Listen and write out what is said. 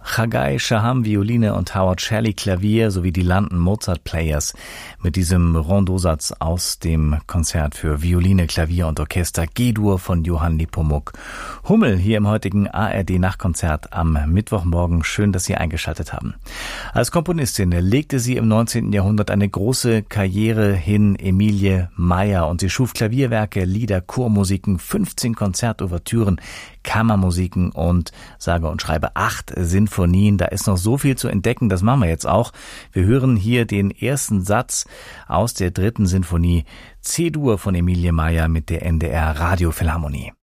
Chagai Shaham Violine und Howard Shelley Klavier sowie die London Mozart Players mit diesem Rondeausatz aus dem Konzert für Violine, Klavier und Orchester G-Dur von Johann Nepomuk Hummel hier im heutigen ARD-Nachtkonzert am Mittwochmorgen. Schön, dass Sie eingeschaltet haben. Als Komponistin legte sie im 19. Jahrhundert eine große Karriere hin, Emilie Meyer, und sie schuf Klavierwerke, Lieder, Chormusiken, 15 Konzertouvertüren, Kammermusiken und sage und schreibe 8 Sinfonien. Da ist noch so viel zu entdecken, das machen wir jetzt auch. Wir hören hier den ersten Satz aus der 3. Sinfonie C-Dur von Emilie Meyer mit der NDR Radiophilharmonie.